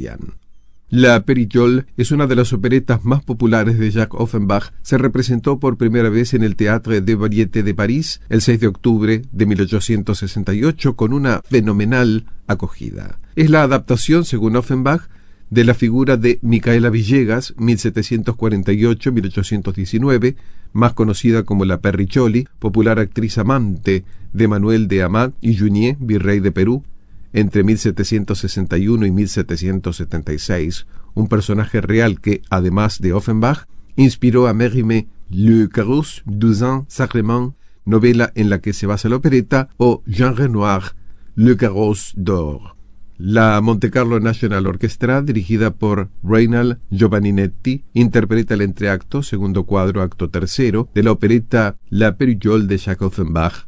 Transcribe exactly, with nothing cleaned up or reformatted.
Sebastián. La Pericole es una de las operetas más populares de Jacques Offenbach. Se representó por primera vez en el Théâtre des Variétés de París el seis de octubre de mil ochocientos sesenta y ocho con una fenomenal acogida. Es la adaptación, según Offenbach, de la figura de Micaela Villegas, mil setecientos cuarenta y ocho a mil ochocientos diecinueve, más conocida como la Perricholi, popular actriz amante de Manuel de Amat y Junier, virrey de Perú, entre mil setecientos sesenta y uno y mil setecientos setenta y seis, un personaje real que, además de Offenbach, inspiró a Mérimée, Le Carrosse du Saint-Sacrement, novela en la que se basa la opereta, o Jean Renoir, Le Carrosse d'Or. La Montecarlo National Orchestra, dirigida por Reynald Giovanninetti, interpreta el entreacto, segundo cuadro, acto tercero, de la opereta La Pericole de Jacques Offenbach,